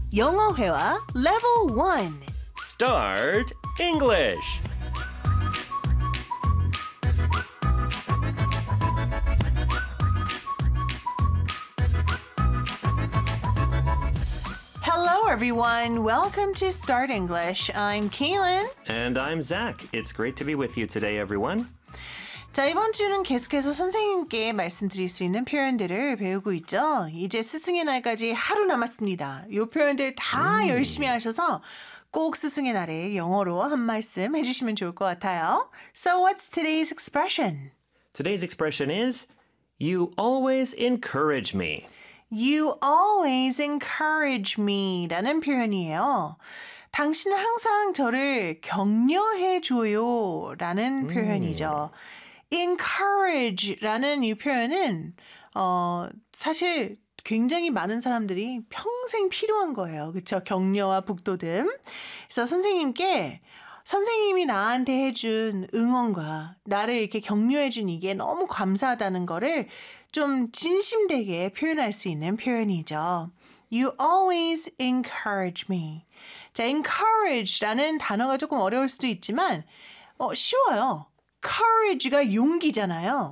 영어 회화 Level 1. Start English. Hello everyone. Welcome to Start English. I'm Kaylin. And I'm Zach. It's great to be with you today, everyone. 자, 이번 주는 계속해서 선생님께 말씀드릴 수 있는 표현들을 배우고 있죠. 이제 스승의 날까지 하루 남았습니다. 이 표현들 다 열심히 하셔서 꼭 스승의 날에 영어로 한 말씀 해주시면 좋을 것 같아요. So what's today's expression? Today's expression is, you always encourage me. You always encourage me 라는 표현이에요. 당신은 항상 저를 격려해줘요 라는 표현이죠. encourage라는 이 표현은 사실 굉장히 많은 사람들이 평생 필요한 거예요. 그렇죠? 격려와 북돋움. 그래서 선생님이 나한테 해준 응원과 나를 이렇게 격려해준 이게 너무 감사하다는 거를 좀 진심되게 표현할 수 있는 표현이죠. You always encourage me. 자, encourage라는 단어가 조금 어려울 수도 있지만 쉬워요. courage가 용기잖아요.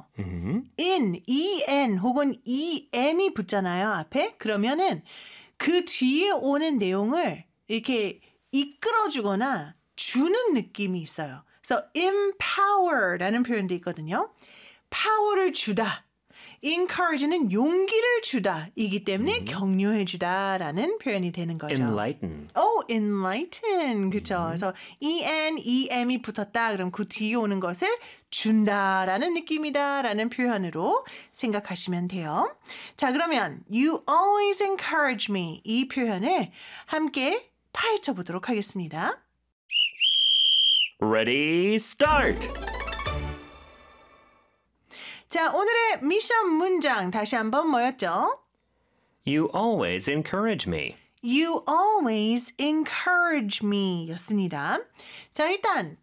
en 혹은 em이 붙잖아요, 앞에. 그러면은 그 뒤에 오는 내용을 이렇게 이끌어주거나 주는 느낌이 있어요. 그래서 empower라는 표현도 있거든요. power를 주다. encourage는 용기를 주다. 이기 때문에 격려해주다라는 표현이 되는 거죠. Enlighten. enlighten. 그렇죠. 그래서 em이 붙었다. 그럼 그 뒤에 오는 것을 준다라는 느낌이다라는 표현으로 생각하시면 돼요. 자, 그러면 you always encourage me 이 표현을 함께 파헤쳐 보도록 하겠습니다. Ready, start! 자, 오늘의 미션 문장 다시 한번 뭐였죠? You always encourage me. You always encourage me 였습니다. 자, 일단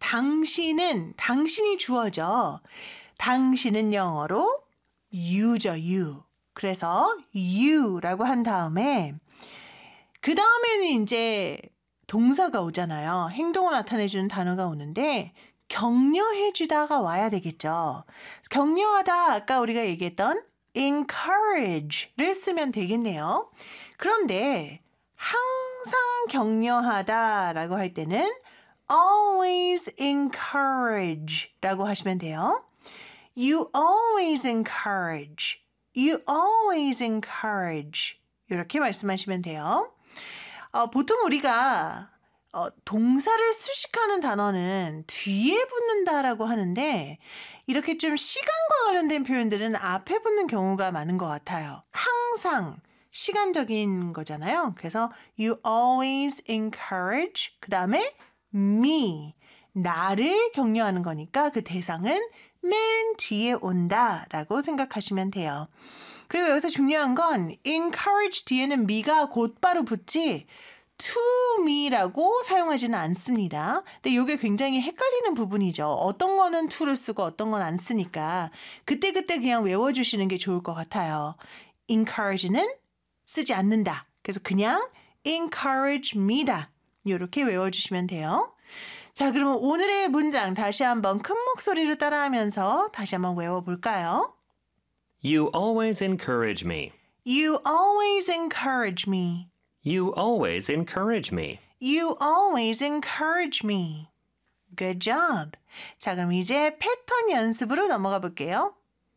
당신이 주어져. 당신은 영어로 you죠, you. 그래서 you라고 한 다음에 그 다음에는 이제 동사가 오잖아요. 행동을 나타내주는 단어가 오는데 격려해주다가 와야 되겠죠. 격려하다 아까 우리가 얘기했던 encourage를 쓰면 되겠네요. 그런데 항상 격려하다라고 할 때는 always encourage라고 하시면 돼요. You always encourage. You always encourage. 이렇게 말씀하시면 돼요. 보통 우리가 동사를 수식하는 단어는 뒤에 붙는다라고 하는데 이렇게 좀 시간과 관련된 표현들은 앞에 붙는 경우가 많은 것 같아요. 항상 시간적인 거잖아요. 그래서 you always encourage 그 다음에 me 나를 격려하는 거니까 그 대상은 맨 뒤에 온다라고 생각하시면 돼요. 그리고 여기서 중요한 건 encourage 뒤에는 me가 곧바로 붙지 to me라고 사용하지는 않습니다. 근데 이게 굉장히 헷갈리는 부분이죠. 어떤 거는 to를 쓰고 어떤 건 안 쓰니까 그때그때 그냥 외워주시는 게 좋을 것 같아요. encourage는 쓰지 않는다. 그래서 그냥 encourage me다. 이렇게 외워주시면 돼요. 자, 그러면 오늘의 문장 다시 한번 큰 목소리로 따라하면서 다시 한번 외워볼까요? You always encourage me. You always encourage me. You always encourage me. You always encourage me. Good job. 자, 그럼 이제 패턴 연습으로 넘어가 볼게요.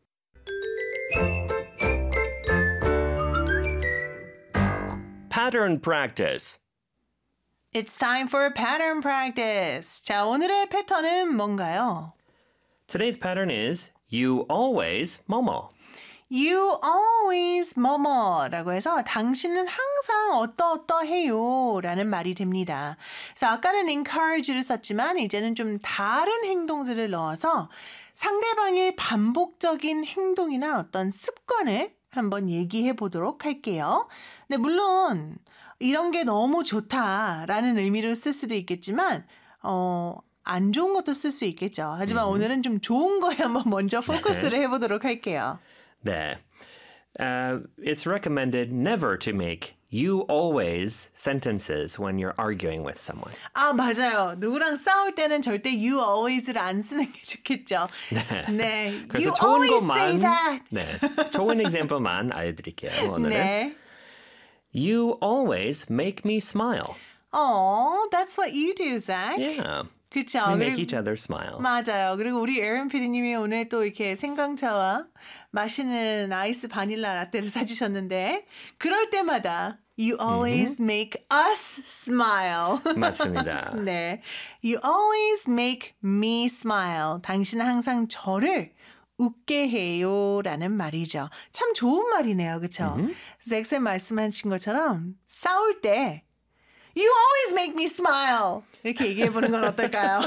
Pattern practice. It's time for pattern practice. 자, 오늘의 패턴은 뭔가요? Today's pattern is you always 뭐뭐. You always 뭐뭐라고 해서 당신은 항상 어떠어떠해요 라는 말이 됩니다. 그래서 아까는 encourage를 썼지만 이제는 좀 다른 행동들을 넣어서 상대방의 반복적인 행동이나 어떤 습관을 한번 얘기해 보도록 할게요. 근데 물론 이런 게 너무 좋다라는 의미로 쓸 수도 있겠지만 안 좋은 것도 쓸 수 있겠죠. 하지만 오늘은 좀 좋은 거에 한번 먼저 포커스를 해보도록 할게요. 네. It's recommended never to make you always sentences when you're arguing with someone. 아, 맞아요. 누구랑 싸울 때는 절대 you always를 안 쓰는 게 좋겠죠. 네. 그래서 You 좋은 always say 것만 that. 네, 좋은 example만 알려드릴게요. 오늘은 네. You always make me smile. Oh, that's what you do, Zach. Yeah. 그쵸. We make each other smile. 맞아요. 그리고 우리 에런 PD님이 오늘 또 이렇게 생강차와 맛있는 아이스 바닐라 라떼를 사주셨는데 그럴 때마다 You always make us smile. 맞습니다. 네. You always make me smile. 당신은 항상 저를 웃게 해요 라는 말이죠. 참 좋은 말이네요. 그쵸? 잭슨 말씀하신 것처럼 싸울 때 You always make me smile. 이렇게 얘기해보는 건 어떨까요?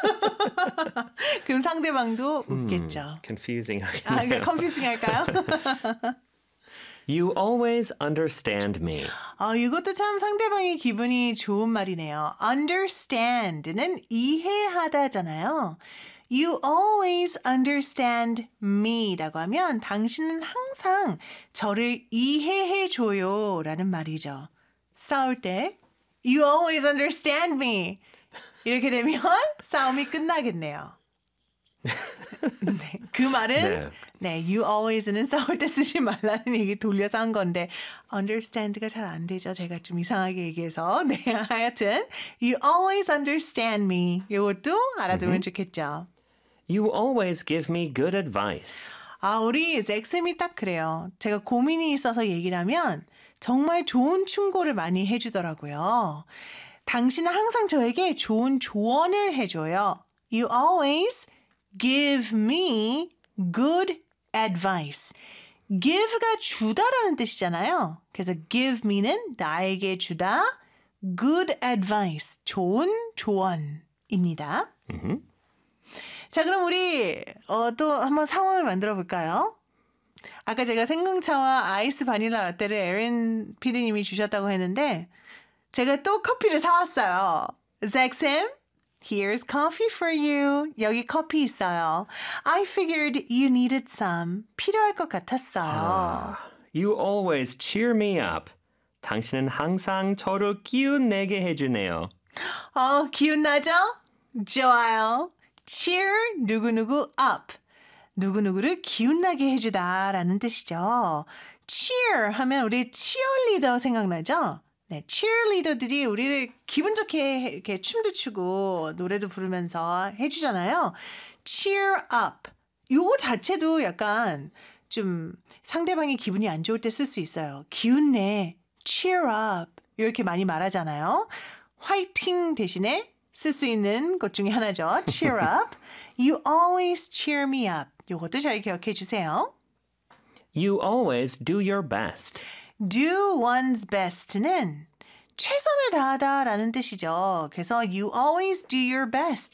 그럼 상대방도 웃겠죠. Confusing 아, 하겠네요. confusing 할까요? You always understand me. 이것도 참 상대방의 기분이 좋은 말이네요. Understand는 이해하다잖아요. You always understand me라고 하면 당신은 항상 저를 이해해줘요 라는 말이죠. 싸울 때 You always understand me. 이렇게 되면 싸움이 끝나겠네요. 네, 그 말은 네, you always는 싸울 때 쓰지 말라는 얘기 돌려서 한 건데 understand가 잘 안 되죠. 제가 좀 이상하게 얘기해서. 네, 하여튼 you always understand me. 이것도 알아두면 좋겠죠. You always give me good advice. 우리 잭쌤이 딱 그래요. 제가 고민이 있어서 얘기를 하면 정말 좋은 충고를 많이 해주더라고요. 당신은 항상 저에게 좋은 조언을 해줘요. You always give me good advice. give가 주다라는 뜻이잖아요. 그래서 give me는 나에게 주다. good advice, 좋은 조언입니다. 자, 그럼 우리 또 한번 상황을 만들어 볼까요? 아까 제가 생강차와 아이스 바닐라 라떼를 에린 PD님이 주셨다고 했는데 제가 또 커피를 사왔어요. 잭쌤, here's coffee for you. 여기 커피 있어요. I figured you needed some. 필요할 것 같았어요. You always cheer me up. 당신은 항상 저를 기운 내게 해주네요. 기운 나죠? 좋아요. cheer 누구누구 up. 누구누구를 기운나게 해주다라는 뜻이죠. cheer 하면 우리 치어리더 생각나죠? 네, cheerleader들이 우리를 기분 좋게 이렇게 춤도 추고 노래도 부르면서 해주잖아요. cheer up. 요거 자체도 약간 좀 상대방이 기분이 안 좋을 때 쓸 수 있어요. 기운내, cheer up 이렇게 많이 말하잖아요. 화이팅 대신에 쓸 수 있는 것 중에 하나죠. cheer up. You always cheer me up. 요것도 잘 기억해 주세요. You always do your best. do one's best는 최선을 다하다라는 뜻이죠. 그래서 you always do your best.